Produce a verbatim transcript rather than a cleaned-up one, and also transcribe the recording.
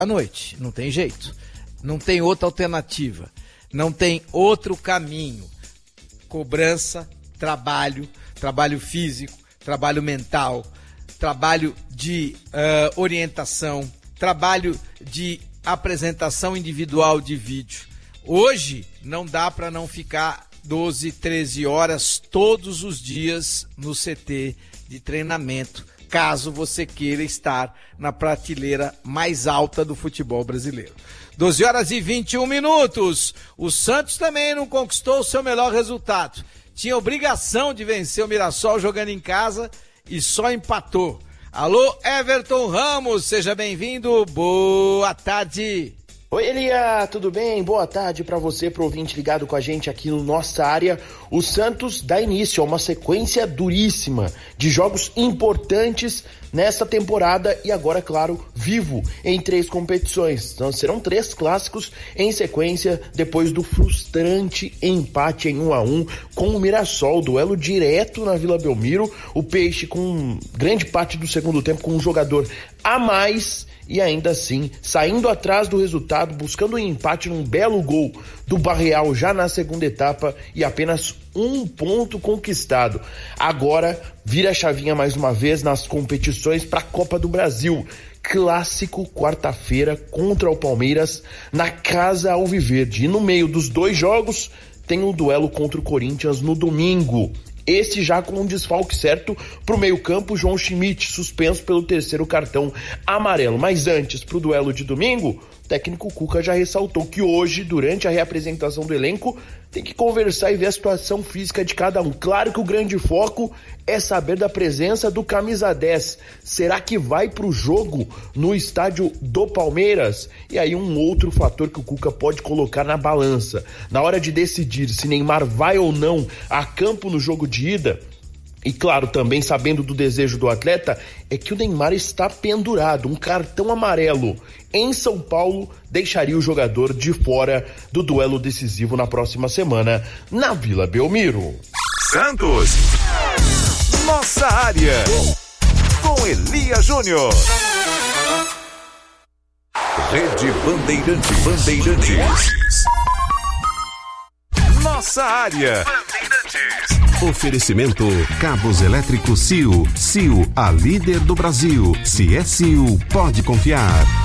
à noite, não tem jeito. Não tem outra alternativa. Não tem outro caminho. Cobrança, trabalho, trabalho físico, trabalho mental, trabalho de uh, orientação, trabalho de apresentação individual de vídeo. Hoje não dá para não ficar doze, treze horas todos os dias no C T de treinamento, caso você queira estar na prateleira mais alta do futebol brasileiro. doze horas e vinte e um minutos. O Santos também não conquistou o seu melhor resultado. Tinha obrigação de vencer o Mirassol jogando em casa e só empatou. Alô, Everton Ramos, seja bem-vindo. Boa tarde. Oi, Elia, tudo bem? Boa tarde para você, pro ouvinte ligado com a gente aqui no Nossa Área. O Santos dá início a uma sequência duríssima de jogos importantes nesta temporada e agora, claro, vivo em três competições. Então serão três clássicos em sequência depois do frustrante empate em um a um com o Mirassol, duelo direto na Vila Belmiro, o Peixe com grande parte do segundo tempo com um jogador a mais e ainda assim saindo atrás do resultado, buscando um empate num belo gol do Barreal já na segunda etapa e apenas um ponto conquistado. Agora vira a chavinha mais uma vez nas competições para a Copa do Brasil. Clássico quarta-feira contra o Palmeiras na Casa Alviverde. E no meio dos dois jogos tem o duelo contra o Corinthians no domingo. Esse já com um desfalque certo pro meio-campo, João Schmidt, suspenso pelo terceiro cartão amarelo. Mas antes, pro duelo de domingo, o técnico Cuca já ressaltou que hoje, durante a reapresentação do elenco, tem que conversar e ver a situação física de cada um. Claro que o grande foco é saber da presença do camisa dez. Será que vai pro jogo no estádio do Palmeiras? E aí um outro fator que o Cuca pode colocar na balança. Na hora de decidir se Neymar vai ou não a campo no jogo de ida, e claro, também sabendo do desejo do atleta, é que o Neymar está pendurado. Um cartão amarelo em São Paulo deixaria o jogador de fora do duelo decisivo na próxima semana na Vila Belmiro. Santos, Nossa Área, com Elia Júnior. Rede Bandeirante, Bandeirantes. Nossa Área. Oferecimento Cabos Elétricos C I O. C I O, a líder do Brasil. Se é C I O, pode confiar.